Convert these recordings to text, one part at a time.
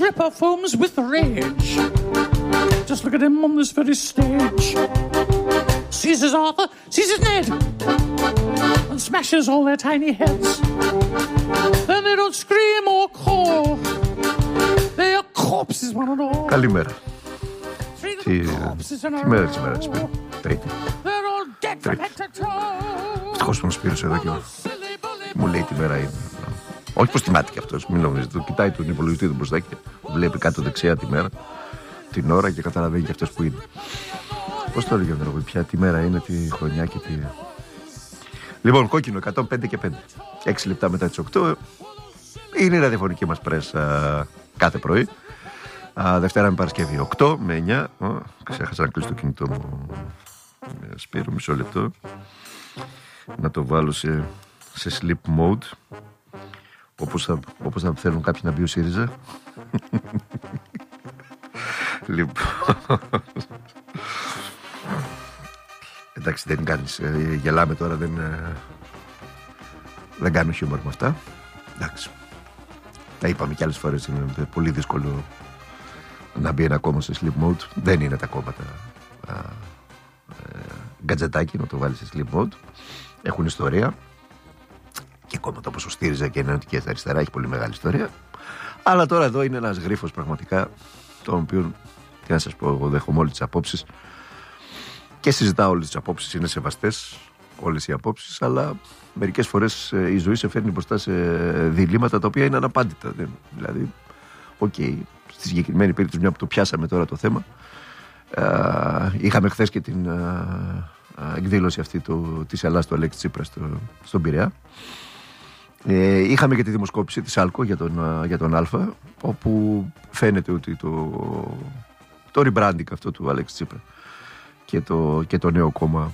Ripper foams with rage. Just look at him on this very stage. Sees his Arthur, sees his Ned, and smashes all their tiny heads. Then they don't scream or call. They are corpses one and all. Καλημέρα. Τι μέρα της ημέρας, Τρίτη. Ευτυχώς που μου Σπύρος εδώ και μου λέει τι μέρα είναι. Όχι πως τιμάται και αυτός, μην νομίζετε. Κοιτάει τον υπολογιστή του μπροστά και βλέπει κάτω δεξιά τη μέρα, την ώρα και καταλαβαίνει και αυτός που είναι. Πώς το έλεγε ο Δρόμος, πια τι μέρα είναι, τι χρονιά και τι. Λοιπόν, κόκκινο 105 και 5. 6 λεπτά μετά τις 8. Είναι η ραδιοφωνική μας πρέσα κάθε πρωί. Δευτέρα με Παρασκευή 8 με 9. Ξέχασα να κλείσω το κινητό μου. Σπύρο, μισό λεπτό. Να το βάλω σε sleep mode. Όπως θα θέλουν κάποιοι να μπει ο ΣΥΡΙΖΑ. Λοιπόν. Εντάξει, δεν κάνεις. Γελάμε τώρα, δεν κάνω χιούμορ με αυτά. Εντάξει. Τα είπαμε κι άλλες φορές. Είναι πολύ δύσκολο να μπει ένα κόμμα σε sleep mode. Δεν είναι τα κόμματα γκατζετάκι να το βάλει σε sleep mode. Έχουν ιστορία. Και κόμματα όπως ο ΣΥΡΙΖΑ και η Ενωτική Αριστερά έχει πολύ μεγάλη ιστορία. Αλλά τώρα εδώ είναι ένας γρίφος πραγματικά, τον οποίο, τι να σας πω, εγώ δέχομαι όλες τις απόψεις και συζητάω όλες τις απόψεις, είναι σεβαστές όλες οι απόψεις, αλλά μερικές φορές η ζωή σε φέρνει μπροστά σε διλήμματα τα οποία είναι αναπάντητα. Δηλαδή, στη συγκεκριμένη περίπτωση, μια που το πιάσαμε τώρα το θέμα, είχαμε χθες και την εκδήλωση αυτή της Ελλάδας του Αλέξη Τσίπρα στον Πειραιά. Είχαμε και τη δημοσκόπηση της ΑΛΚΟ για τον Α, όπου φαίνεται ότι το rebranding αυτό του Αλέξη Τσίπρα και το νέο κόμμα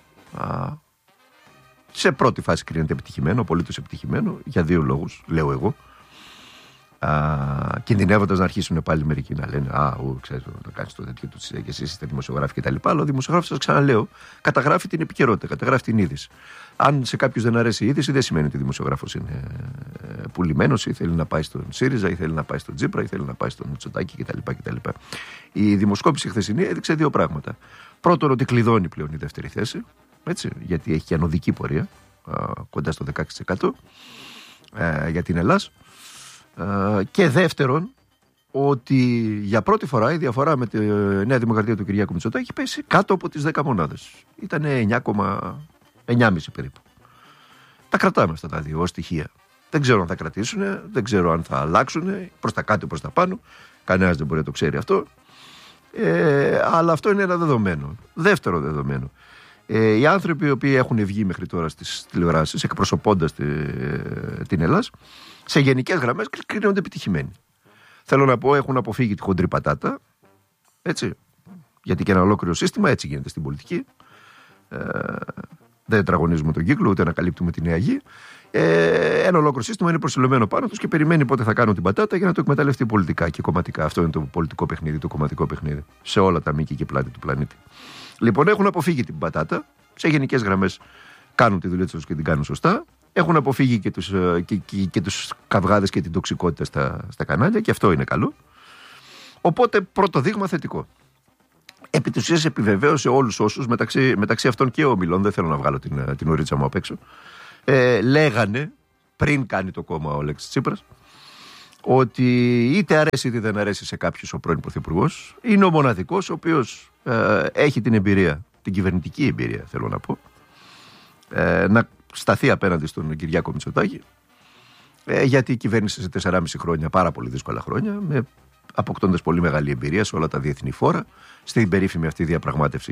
σε πρώτη φάση κρίνεται επιτυχημένο, απολύτως επιτυχημένο, για δύο λόγους, λέω εγώ. Κινδυνεύοντας να αρχίσουν πάλι μερικοί να λένε ξέρεις, να κάνεις το τέτοιο του και εσείς είστε δημοσιογράφοι κτλ. Αλλά ο δημοσιογράφος, σας ξαναλέω, καταγράφει την επικαιρότητα, καταγράφει την είδηση. Αν σε κάποιους δεν αρέσει η είδηση, δεν σημαίνει ότι ο δημοσιογράφος είναι πουλημένος ή θέλει να πάει στον ΣΥΡΙΖΑ ή θέλει να πάει στον Τσίπρα ή θέλει να πάει στον Μητσοτάκη κτλ. Η δημοσκόπηση χθεσινή έδειξε δύο πράγματα. Πρώτον, ότι κλειδώνει πλέον η δεύτερη θέση, έτσι, γιατί έχει και ανωδική πορεία, κοντά στο 16% για την Ελλάδα. Και δεύτερον, ότι για πρώτη φορά η διαφορά με τη Νέα Δημοκρατία του Κυριάκου Μητσοτάκη έχει πέσει κάτω από τις 10 μονάδες. Ήταν 9,5 περίπου. Τα κρατάμε αυτά τα δύο ως στοιχεία. Δεν ξέρω αν θα κρατήσουν, δεν ξέρω αν θα αλλάξουν προς τα κάτω, προς τα πάνω. Κανένας δεν μπορεί να το ξέρει αυτό. Αλλά αυτό είναι ένα δεδομένο. Δεύτερο δεδομένο. Οι άνθρωποι οι οποίοι έχουν βγει μέχρι τώρα στις τηλεοράσεις, εκπροσωπώντας την Ελλάδα, σε γενικές γραμμές κρίνονται επιτυχημένοι. Θέλω να πω, έχουν αποφύγει τη χοντρή πατάτα. Έτσι. Γιατί και ένα ολόκληρο σύστημα έτσι γίνεται στην πολιτική. Δεν τετραγωνίζουμε τον κύκλο, ούτε ανακαλύπτουμε τη νέα γη. Ένα ολόκληρο σύστημα είναι προσιλωμένο πάνω τους και περιμένει πότε θα κάνουν την πατάτα για να το εκμεταλλευτεί πολιτικά και κομματικά. Αυτό είναι το πολιτικό παιχνίδι, το κομματικό παιχνίδι. Σε όλα τα μήκη και πλάτη του πλανήτη. Λοιπόν, έχουν αποφύγει την πατάτα. Σε γενικές γραμμές κάνουν τη δουλειά τους και την κάνουν σωστά. Έχουν αποφύγει και τους καυγάδες και την τοξικότητα στα κανάλια και αυτό είναι καλό. Οπότε πρώτο δείγμα θετικό. Επί της ουσίας επιβεβαίωσε όλους όσους, μεταξύ αυτών και ομιλών, δεν θέλω να βγάλω την ουρίτσα μου απ' έξω, λέγανε πριν κάνει το κόμμα ο Αλέξης Τσίπρας ότι είτε αρέσει είτε δεν αρέσει σε κάποιους ο πρώην πρωθυπουργός, είναι ο μοναδικός ο οποίος έχει την εμπειρία, την κυβερνητική εμπειρία θέλω να πω, να σταθεί απέναντι στον Κυριάκο Μητσοτάκη, γιατί κυβέρνησε σε 4,5 χρόνια, πάρα πολύ δύσκολα χρόνια, αποκτώντας πολύ μεγάλη εμπειρία σε όλα τα διεθνή φόρα, στην περίφημη αυτή διαπραγμάτευση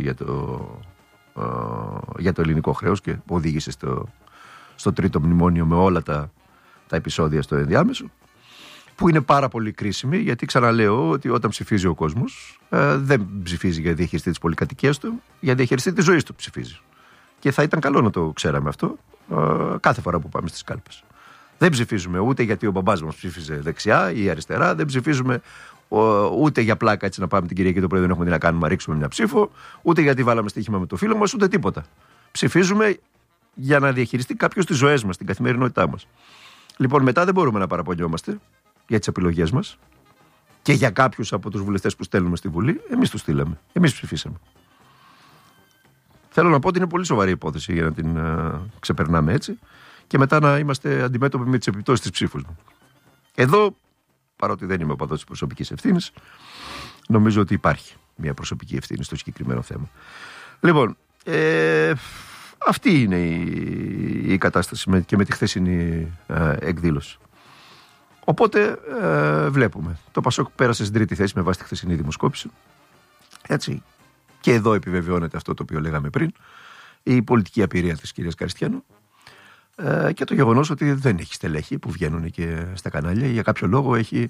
για το ελληνικό χρέος και οδήγησε στο τρίτο μνημόνιο με όλα τα επεισόδια στο ενδιάμεσο, που είναι πάρα πολύ κρίσιμη, γιατί ξαναλέω ότι όταν ψηφίζει ο κόσμος δεν ψηφίζει για διαχειριστή της πολυκατοικίας του, για διαχειριστή της ζωής του ψηφίζει. Και θα ήταν καλό να το ξέραμε αυτό κάθε φορά που πάμε στις κάλπες. Δεν ψηφίζουμε ούτε γιατί ο μπαμπάς μας ψήφιζε δεξιά ή αριστερά, δεν ψηφίζουμε ούτε για πλάκα έτσι να πάμε την Κυριακή το πρωί, δεν έχουμε τι να κάνουμε, να ρίξουμε μια ψήφο, ούτε γιατί βάλαμε στοίχημα με το φίλο μας, ούτε τίποτα. Ψηφίζουμε για να διαχειριστεί κάποιος τις ζωές μας, την καθημερινότητά μας. Λοιπόν, μετά δεν μπορούμε να παραπονιόμαστε για τις επιλογές μας. και για κάποιους από τους βουλευτές που στέλνουμε στη Βουλή, εμείς τους στείλαμε. Εμείς ψηφίσαμε. Θέλω να πω ότι είναι πολύ σοβαρή υπόθεση για να την ξεπερνάμε έτσι και μετά να είμαστε αντιμέτωποι με τις επιπτώσεις της ψήφου μου. Εδώ, παρότι δεν είμαι οπαδός της προσωπικής ευθύνης, νομίζω ότι υπάρχει μια προσωπική ευθύνη στο συγκεκριμένο θέμα. Λοιπόν, αυτή είναι η κατάσταση και με τη χθεσινή εκδήλωση. Οπότε βλέπουμε. Το Πασόκ πέρασε στην τρίτη θέση με βάση τη χθεσινή δημοσκόπηση. Έτσι. Και εδώ επιβεβαιώνεται αυτό το οποίο λέγαμε πριν. Η πολιτική απειρία της κυρίας Καριστιανού. Και το γεγονός ότι δεν έχει στελέχη που βγαίνουν και στα κανάλια. Για κάποιο λόγο έχει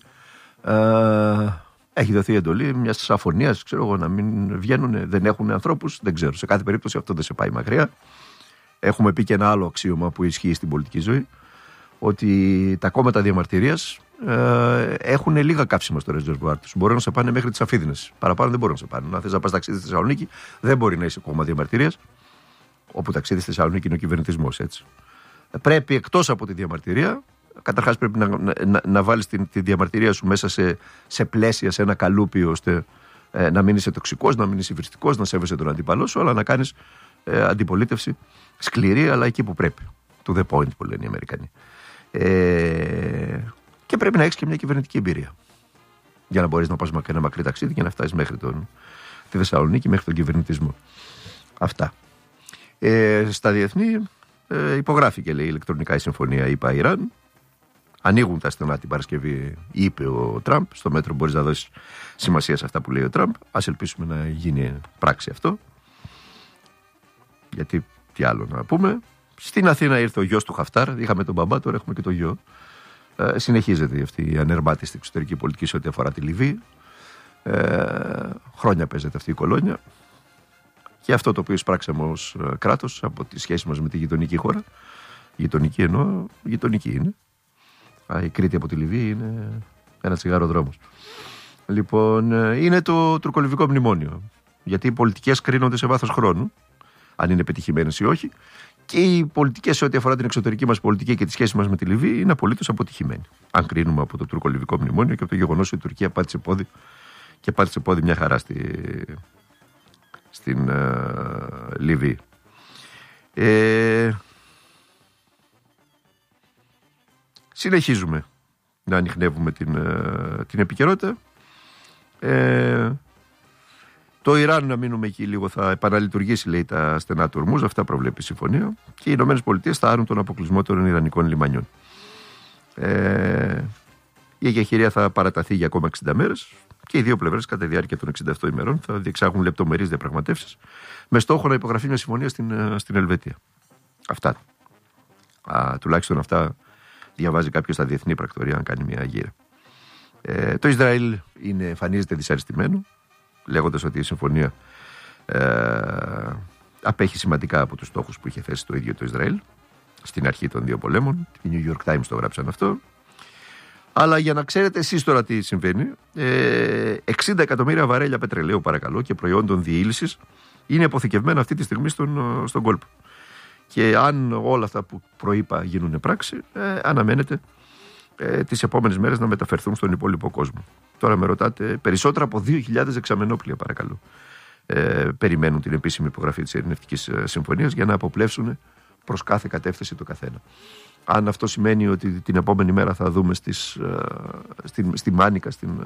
δοθεί εντολή μιας αφωνίας, ξέρω εγώ, να μην βγαίνουν, δεν έχουν ανθρώπους. Δεν ξέρω. Σε κάθε περίπτωση αυτό δεν σε πάει μακριά. Έχουμε πει και ένα άλλο αξίωμα που ισχύει στην πολιτική ζωή. Ότι τα κόμματα διαμαρτυρίας έχουν λίγα κάψιμα στο ρεζερβουάρ τους. Μπορούν να σε πάνε μέχρι τις Αφίδινες. Παραπάνω δεν μπορούν να σε πάνε. Αν θες να πας ταξίδι στη Θεσσαλονίκη, δεν μπορεί να είσαι κόμμα διαμαρτυρίας. Όπου ταξίδι στη Θεσσαλονίκη είναι ο κυβερνητισμός, έτσι. Πρέπει εκτός από τη διαμαρτυρία, καταρχάς πρέπει να βάλεις τη διαμαρτυρία σου μέσα σε πλαίσια, σε ένα καλούπι, ώστε να μην είσαι τοξικός, να μην είσαι υβριστικός, να σέβεσαι τον αντίπαλό σου, αλλά να κάνεις αντιπολίτευση σκληρή, αλλά εκεί που πρέπει. To the point που λένε οι Αμερικανοί. Και πρέπει να έχεις και μια κυβερνητική εμπειρία για να μπορείς να πας ένα μακρύ ταξίδι και να φτάσεις μέχρι τη Θεσσαλονίκη, μέχρι τον κυβερνητισμό. Αυτά. Στα διεθνή υπογράφηκε, λέει, ηλεκτρονικά η συμφωνία ΗΠΑ-Ιράν. Ανοίγουν τα στενά την Παρασκευή, είπε ο Τραμπ. Στο μέτρο μπορείς να δώσεις σημασία σε αυτά που λέει ο Τραμπ. Ας ελπίσουμε να γίνει πράξη αυτό. Γιατί τι άλλο να πούμε. Στην Αθήνα ήρθε ο γιος του Χαφτάρ. Είχαμε τον μπαμπά, τώρα έχουμε και το γιο. Συνεχίζεται αυτή η ανερμάτιστη εξωτερική πολιτική σε ό,τι αφορά τη Λιβύη. Χρόνια παίζεται αυτή η κολόνια. Και αυτό το οποίο εισπράξαμε ως κράτος από τη σχέση μας με τη γειτονική χώρα. Γειτονική εννοώ, γειτονική είναι. Η Κρήτη από τη Λιβύη είναι ένα τσιγάρο δρόμος. Λοιπόν, είναι το τουρκολιβικό μνημόνιο. Γιατί οι πολιτικές κρίνονται σε βάθος χρόνου, αν είναι πετυχημένες ή όχι. Και οι πολιτικές σε ό,τι αφορά την εξωτερική μας πολιτική και τη σχέση μας με τη Λιβύη είναι απολύτως αποτυχημένοι. Αν κρίνουμε από το τουρκολιβικό μνημόνιο και από το γεγονός ότι η Τουρκία πάτησε πόδι και πάτησε πόδι μια χαρά στην Λιβύη. Συνεχίζουμε να ανιχνεύουμε την επικαιρότητα. Το Ιράν, να μείνουμε εκεί λίγο, θα επαναλειτουργήσει, λέει, τα στενά του Ορμούζ. Αυτά προβλέπει η συμφωνία. Και οι Ηνωμένες Πολιτείες θα άρουν τον αποκλεισμό των Ιρανικών λιμανιών. Η εγκεχηρία θα παραταθεί για ακόμα 60 μέρες και οι δύο πλευρές κατά τη διάρκεια των 67 ημερών θα διεξάγουν λεπτομερείς διαπραγματεύσεις με στόχο να υπογραφεί μια συμφωνία στην Ελβετία. Αυτά. Τουλάχιστον αυτά διαβάζει κάποιος στα διεθνή πρακτορία, αν κάνει μια γύρα. Το Ισραήλ εμφανίζεται δυσαρεστημένο, λέγοντας ότι η συμφωνία απέχει σημαντικά από τους στόχους που είχε θέσει το ίδιο το Ισραήλ στην αρχή των δύο πολέμων. Οι New York Times το γράψαν αυτό. Αλλά για να ξέρετε εσείς τώρα τι συμβαίνει, 60 εκατομμύρια βαρέλια πετρελαίου, παρακαλώ, και προϊόντων διήλυσης είναι αποθηκευμένα αυτή τη στιγμή στον κόλπο. Και αν όλα αυτά που προείπα γίνουν πράξη, αναμένεται τις επόμενες μέρες να μεταφερθούν στον υπόλοιπο κόσμο. Τώρα με ρωτάτε, περισσότερα από 2.000 δεξαμενόπλια, παρακαλώ, περιμένουν την επίσημη υπογραφή της Ειρηνευτικής Συμφωνίας για να αποπλέψουν προς κάθε κατεύθυνση το καθένα. Αν αυτό σημαίνει ότι την επόμενη μέρα θα δούμε στη Μάνικα,